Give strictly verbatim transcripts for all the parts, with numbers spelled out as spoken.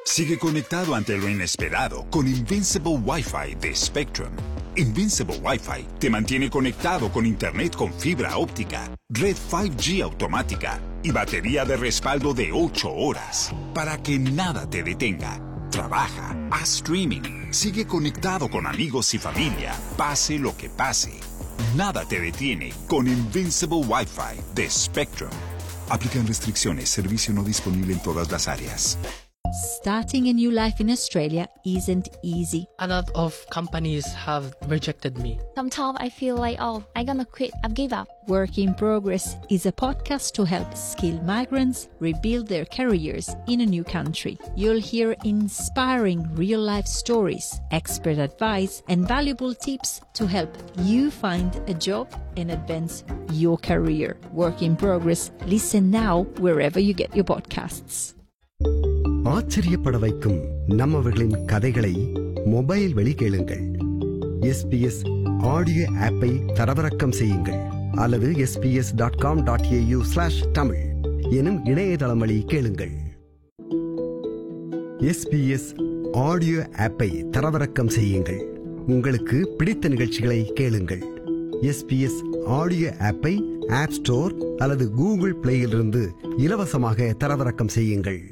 Sigue conectado ante lo inesperado con Invincible Wi-Fi de Spectrum. Invincible Wi-Fi te mantiene conectado con internet con fibra óptica, red cinco G automática y batería de respaldo de ocho horas para que nada te detenga. Trabaja, haz streaming, sigue conectado con amigos y familia, pase lo que pase. Nada te detiene con Invincible Wi-Fi de Spectrum. Aplican restricciones, servicio no disponible en todas las áreas. Starting a new life in Australia isn't easy. A lot of companies have rejected me. Sometimes I feel like, oh, I'm gonna quit, I've give up. Work in Progress is a podcast to help skilled migrants rebuild their careers in a new country. You'll hear inspiring real-life stories, expert advice, and valuable tips to help you find a job and advance your career. Work in Progress. Listen now wherever you get your podcasts. ஆச்சரியப்பட வைக்கும் நம்மவர்களின் கதைகளை mobile வழி கேளுங்கள். SBS audio ஆப்பை தரவிறக்கம் செய்யுங்கள் அல்லது SBS dot com dot AU slash Tamil எனும் இணையதளம் வழி கேளுங்கள். எஸ்பிஎஸ் ஆடியோ ஆப்பை தரவிறக்கம் செய்யுங்கள். உங்களுக்கு பிடித்த நிகழ்ச்சிகளை கேளுங்கள். எஸ்பிஎஸ் ஆடியோ ஆப்பை ஆப் ஸ்டோர் அல்லது கூகுள் பிளேயிலிருந்து இலவசமாக தரவிறக்கம் செய்யுங்கள்.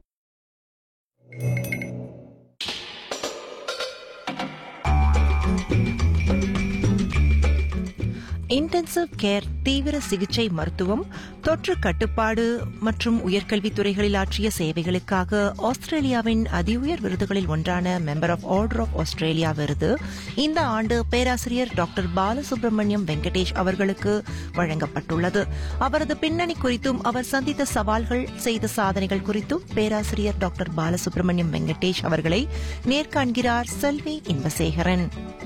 இன்டென்சிவ் கேர் தீவிர சிகிச்சை மருத்துவம், தொற்று கட்டுப்பாடு மற்றும் உயர்கல்வி துறைகளில் ஆற்றிய சேவைகளுக்காக ஆஸ்திரேலியாவின் அதிஉயர் விருதுகளில் ஒன்றான member of order of Australia விருது இந்த ஆண்டு பேராசிரியர் டாக்டர் பாலசுப்ரமணியம் வெங்கடேஷ் அவர்களுக்கு வழங்கப்பட்டுள்ளது. அவரது பின்னணி குறித்தும் அவர் சந்தித்த சவால்கள், செய்த சாதனைகள் குறித்தும் பேராசிரியர் டாக்டர் பாலசுப்ரமணியம் வெங்கடேஷ் அவர்களை நேர்காண்கிறார் செல்வி இன்பசேகரன்.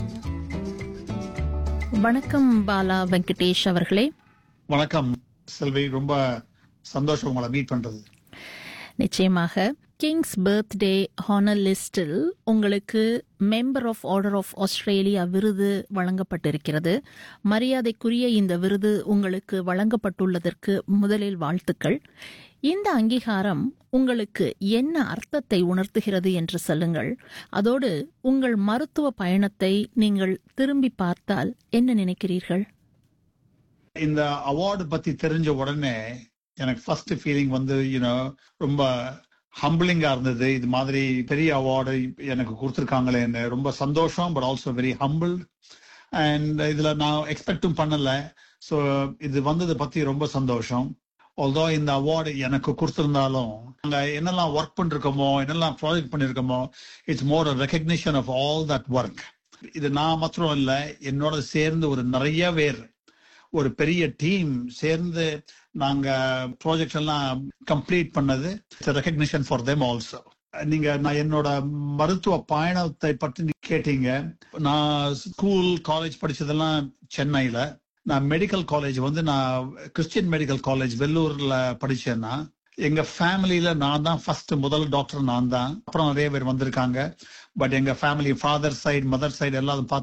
வணக்கம் பாலா வெங்கடேஷ் அவர்களே. வணக்கம் செல்வி, ரொம்ப சந்தோஷம் உங்களை மீட் பண்றது. நிச்சயமாக. கிங்ஸ் பர்த்டே ஹானர் லிஸ்டில் உங்களுக்கு member of order of Australia விருது வழங்கப்பட்டிருக்கிறது. மரியாதைக்குரிய இந்த விருது உங்களுக்கு வழங்கப்பட்டுள்ளதற்கு முதலில் வாழ்த்துக்கள். இந்த அங்கீகாரம் உங்களுக்கு என்ன அர்த்தத்தை உணர்த்துகிறது என்று சொல்லுங்கள். அதோடு உங்கள் மருத்துவ பயணத்தை நீங்கள் திரும்பி பார்த்தால் என்ன நினைக்கிறீர்கள்? இந்த அவார்டு பத்தி தெரிஞ்ச உடனே எனக்கு ஃபர்ஸ்ட் ஃபீலிங் வந்து யூனோ ரொம்ப ஹம்பிளிங்கா இருந்தது. இது மாதிரி பெரிய அவார்டு எனக்கு கொடுத்துருக்காங்களேன்னு ரொம்ப சந்தோஷம், but also very humble. And இதுல நான் எக்ஸ்பெக்டும் பண்ணல. ஸோ இது வந்ததை பத்தி ரொம்ப சந்தோஷம். ஆல்தோ இந்த அவார்டு எனக்கு கொடுத்திருந்தாலும் நாங்க என்னெல்லாம் ஒர்க் பண்ணிருக்கோமோ, என்னெல்லாம் project பண்ணிருக்கோமோ, it's more recognition of all that work. இது நான் மாத்திரம் இல்ல, என்னோட சேர்ந்து ஒரு நிறைய பேர், ஒரு பெரிய டீம் சேர்ந்து நாங்க ப்ராஜெக்ட் எல்லாம் கம்ப்ளீட் பண்ணது. Recognition for them also. நீங்க நான் என்னோட மருத்துவ பயணத்தை பற்றி கேட்டீங்க. நான் ஸ்கூல் காலேஜ் படிச்சதெல்லாம் சென்னையில. நான் மெடிக்கல் காலேஜ் வந்து நான் கிறிஸ்டியன் மெடிக்கல் காலேஜ் வெள்ளூர்ல படிச்சேன்னா, எங்க ஃபேமிலியில நான் தான் ஃபர்ஸ்ட் முதல் டாக்டர் நான் தான். அப்புறம் நிறைய பேர் வந்திருக்காங்க. பட் எங்க family father side, mother side எல்லாரும்